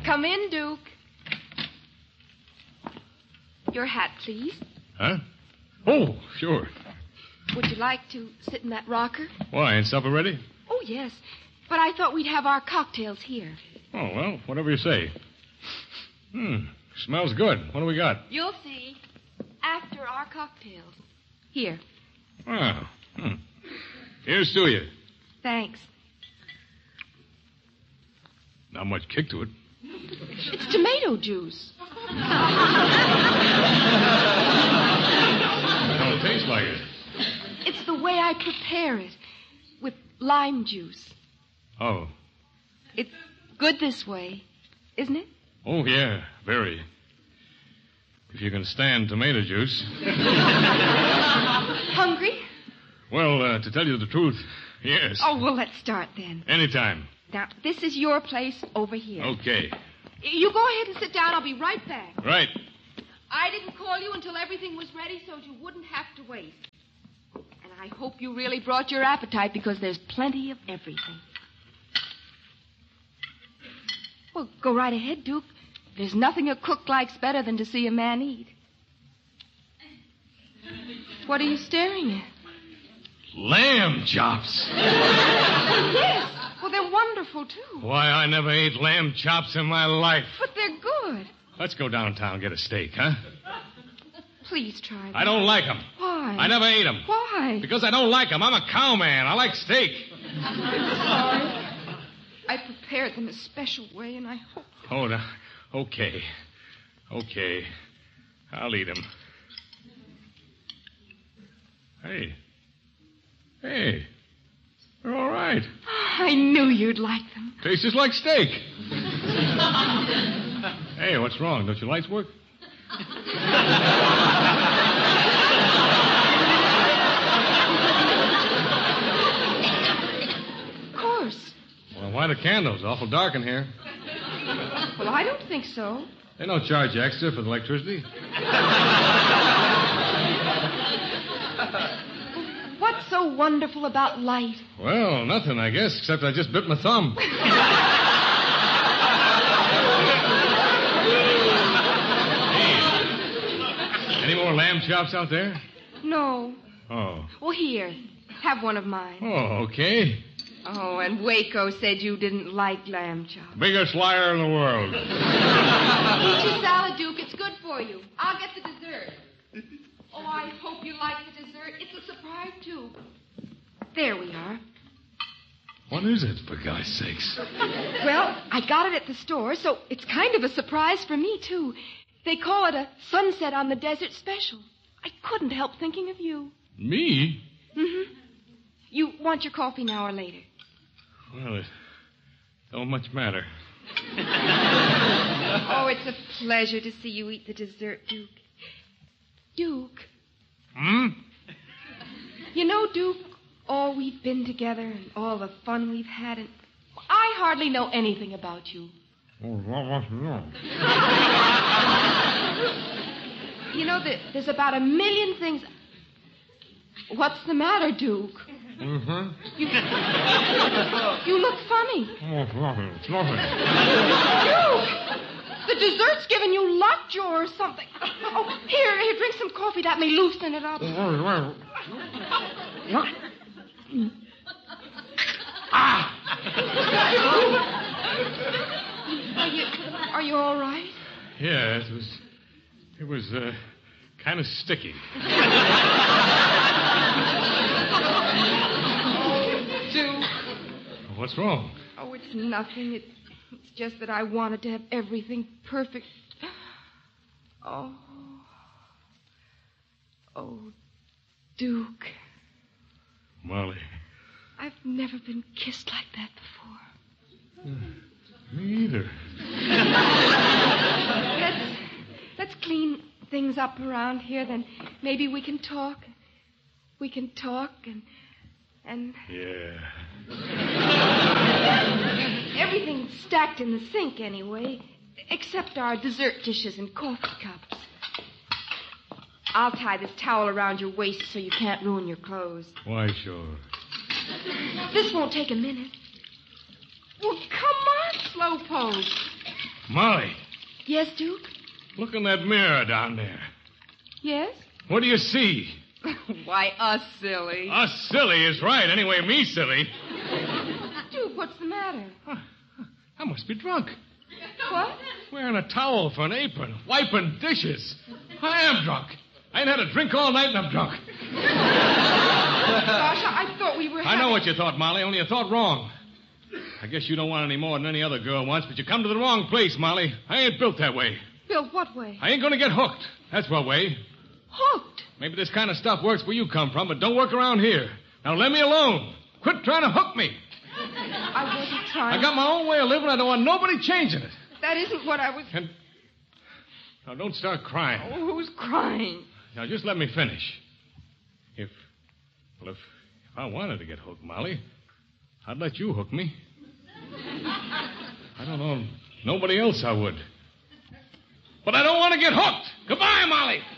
Come in, Duke. Your hat, please. Huh? Oh, sure. Would you like to sit in that rocker? Why, ain't supper ready? Oh, yes. But I thought we'd have our cocktails here. Oh, well, whatever you say. Smells good. What do we got? You'll see. After our cocktails. Here. Oh. Here's to you. Thanks. Not much kick to it. It's tomato juice. Don't taste like it. It's the way I prepare it. With lime juice. Oh. It's good this way, isn't it? Oh, yeah, very. If you can stand tomato juice. Hungry? Well, to tell you the truth, yes. Oh, well, let's start then. Anytime. Now, this is your place over here. Okay. You go ahead and sit down. I'll be right back. Right. I didn't call you until everything was ready so you wouldn't have to wait. And I hope you really brought your appetite because there's plenty of everything. Well, go right ahead, Duke. There's nothing a cook likes better than to see a man eat. What are you staring at? Lamb chops. Yes. Well, they're wonderful, too. Why, I never ate lamb chops in my life. But they're good. Let's go downtown and get a steak, huh? Please try them. I don't like them. Why? I never ate them. Why? Because I don't like them. I'm a cowman. I like steak. I'm sorry. I prepared them a special way, and I hope... Oh, no. Okay. I'll eat them. Hey. They're all right. I knew you'd like them. Tastes just like steak. Hey, what's wrong? Don't your lights work? Of course. Well, why the candles? Awful dark in here. Well, I don't think so. They don't charge extra for the electricity. What's so wonderful about light? Well, nothing, I guess, except I just bit my thumb. Hey, any more lamb chops out there? No. Oh. Well, here. Have one of mine. Oh, okay. Oh, and Waco said you didn't like lamb chops. Biggest liar in the world. Eat your salad, Duke. It's good for you. I'll get the dessert. Oh, I hope you like the dessert. It's a surprise, too. There we are. What is it, for God's sakes? Well, I got it at the store, so it's kind of a surprise for me, too. They call it a sunset on the desert special. I couldn't help thinking of you. Me? Mm-hmm. You want your coffee now or later? Well, it don't much matter. Oh, it's a pleasure to see you eat the dessert, Duke. Duke. You know, Duke, all we've been together and all the fun we've had, and I hardly know anything about you. You know, there's about 1 million things... What's the matter, Duke? Mm-hmm. You look funny. Oh, it's nothing. It's nothing. Duke! The dessert's giving you lockjaw or something. Oh, here, drink some coffee. That may loosen it up. Are you all right? Yeah, it was kind of sticky. Duke. What's wrong? Oh, it's nothing. It's just that I wanted to have everything perfect. Oh, Duke. Molly. I've never been kissed like that before. Me either. Let's clean things up around here, then maybe we can talk. We can talk and... Yeah. Everything's stacked in the sink anyway, except our dessert dishes and coffee cups. I'll tie this towel around your waist so you can't ruin your clothes. Why, sure. This won't take a minute. Well, come on, Slowpoke. Molly, Yes, Duke? look in that mirror down there. Yes? What do you see? Why, us silly. Us silly is right. Anyway, me silly. Duke, what's the matter? I must be drunk. What? Wearing a towel for an apron. Wiping dishes. I am drunk. I ain't had a drink all night and I'm drunk. Gosh, I thought we were I know what you thought, Molly, only you thought wrong. I guess you don't want any more than any other girl wants, but you come to the wrong place, Molly. I ain't built that way. Built what way? I ain't gonna get hooked. That's what way. Hooked. Maybe this kind of stuff works where you come from, but don't work around here. Now let me alone. Quit trying to hook me. I wasn't trying. I got my own way of living. I don't want nobody changing it. That isn't what I was... And... Now, don't start crying. Oh, who's crying? Now, just let me finish. If I wanted to get hooked, Molly, I'd let you hook me. I don't know nobody else I would. But I don't want to get hooked. Goodbye, Molly.